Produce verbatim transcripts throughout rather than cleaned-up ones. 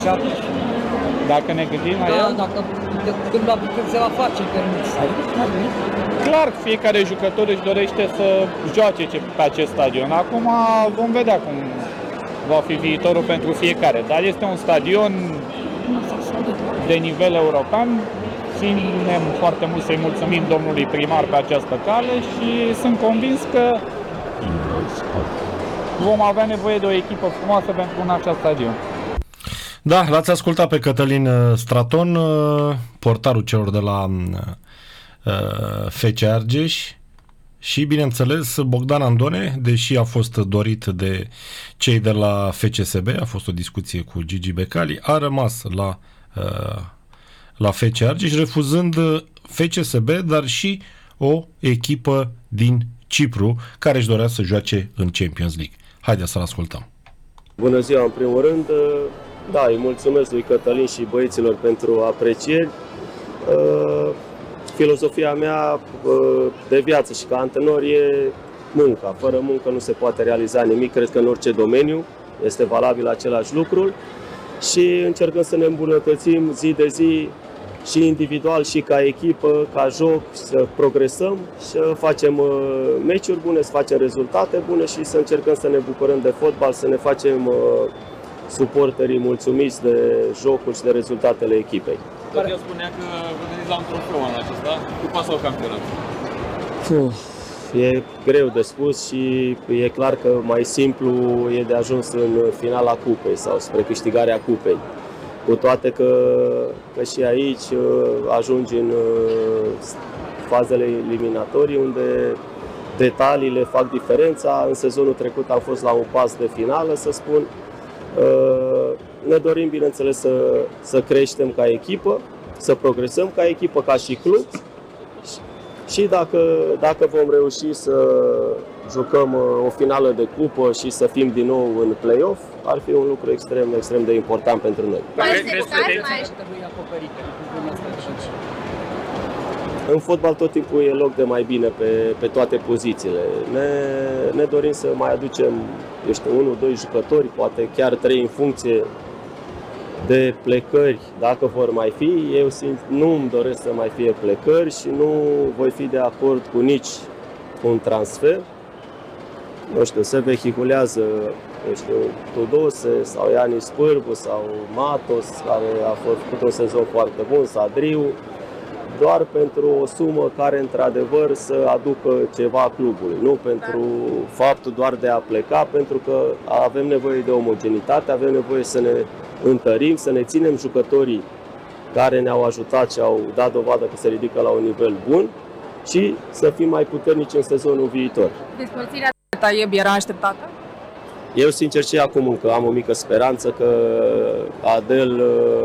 Dacă ne gândim la Da, el, dacă când, la, când se va face permis. clar fiecare jucător își dorește să joace pe acest stadion. Acum vom vedea cum va fi viitorul pentru fiecare, dar este un stadion de nivel european. Ținem foarte mult să-i mulțumim domnului primar pe această cale și sunt convins că vom avea nevoie de o echipă frumoasă pentru un așa stadion. Da, l-ați ascultat pe Cătălin Straton, portarul celor de la F C Argeș, și, bineînțeles, Bogdan Andone, deși a fost dorit de cei de la F C S B, a fost o discuție cu Gigi Becali, a rămas la, la F C Argeș, refuzând F C S B, dar și o echipă din Cipru, care își dorea să joace în Champions League. Haideți să-l ascultăm. Bună ziua, în primul rând. Da, îi mulțumesc lui Cătălin și băieților pentru aprecieri. Filozofia mea de viață și ca antrenor e munca. Fără muncă nu se poate realiza nimic, cred că în orice domeniu este valabil același lucru și încercăm să ne îmbunătățim zi de zi și individual și ca echipă, ca joc, să progresăm, să facem meciuri bune, să facem rezultate bune și să încercăm să ne bucurăm de fotbal, să ne facem suporterii mulțumiți de jocuri și de rezultatele echipei. Dar eu spunea că vă gândiți la un trofeu anul acesta, cupa sau campionat? E greu de spus și e clar că mai simplu e de ajuns în finala cupei sau spre câștigarea cupei. Cu toate că, că și aici ajungi în fazele eliminatorii unde detaliile fac diferența. În sezonul trecut am fost la un pas de finală, să spun. Ne dorim, bineînțeles, să, să creștem ca echipă, să progresăm ca echipă, ca și club și dacă, dacă vom reuși să jucăm o finală de cupă și să fim din nou în play-off, ar fi un lucru extrem, extrem de important pentru noi. În fotbal tot timpul e loc de mai bine pe, pe toate pozițiile. Ne, ne dorim să mai aducem, eu știu, unul, doi jucători, poate chiar trei în funcție de plecări, dacă vor mai fi. Eu simt, nu îmi doresc să mai fie plecări și nu voi fi de acord cu nici un transfer. Nu știu, se vehiculează, eu știu, Tudose sau Ianis Pârbu sau Matos, care a făcut un sezon foarte bun, Sadriu, doar pentru o sumă care, într-adevăr, să aducă ceva clubului, nu pentru faptul doar de a pleca, pentru că avem nevoie de omogenitate, avem nevoie să ne întărim, să ne ținem jucătorii care ne-au ajutat și au dat dovadă că se ridică la un nivel bun și să fim mai puternici în sezonul viitor. Despărțirea de Taieb era așteptată? Eu, sincer, și acum încă am o mică speranță că Adel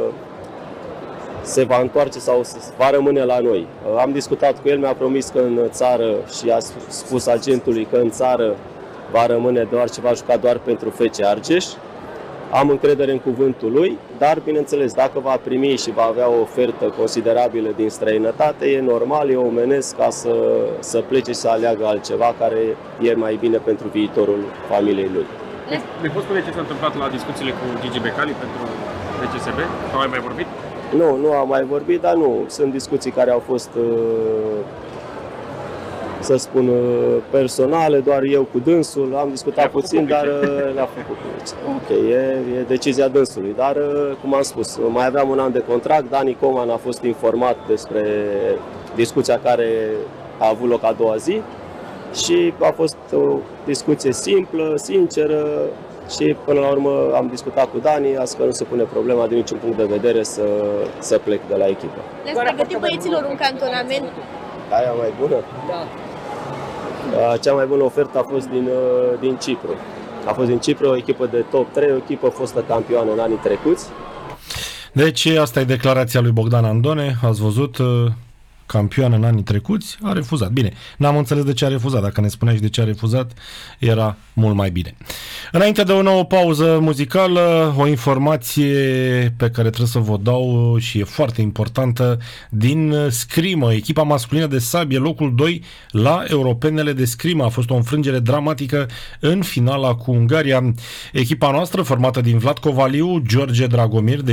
se va întoarce sau va rămâne la noi. Am discutat cu el, mi-a promis că în țară și a spus agentului că în țară va rămâne doar ce va juca doar pentru F C Argeș. Am încredere în cuvântul lui, dar bineînțeles, dacă va primi și va avea o ofertă considerabilă din străinătate, e normal, e omenesc ca să, să plece și să aleagă altceva care e mai bine pentru viitorul familiei lui. Ne poți spune ce s-a întâmplat la discuțiile cu Gigi Becali pentru F C S B? Sau ai mai vorbit? Nu, nu am mai vorbit, dar nu. Sunt discuții care au fost, să spun, personale, doar eu cu dânsul. Am discutat puțin, dar le-a făcut. Ok, e, e decizia dânsului, dar, cum am spus, mai aveam un an de contract. Dani Coman a fost informat despre discuția care a avut loc a doua zi și a fost o discuție simplă, sinceră. Și până la urmă am discutat cu Dani, astfel că nu se pune problema din niciun punct de vedere să, să plec de la echipă. Le-ați pregătit băieților un cantonament? Aia mai bună? Da. Cea mai bună ofertă a fost din, din Cipru. A fost din Cipru o echipă de top trei, o echipă fostă campioană în anii trecuți. Deci asta e declarația lui Bogdan Andone, ați văzut, campioan în anii trecuți, a refuzat. Bine, n-am înțeles de ce a refuzat. Dacă ne spunea și de ce a refuzat, era mult mai bine. Înainte de o nouă pauză muzicală, o informație pe care trebuie să vă dau și e foarte importantă din scrimă. Echipa masculină de sabie, locul doi la europenele de scrimă. A fost o înfrângere dramatică în finala cu Ungaria. Echipa noastră, formată din Vlad Covaliu, George Dragomir,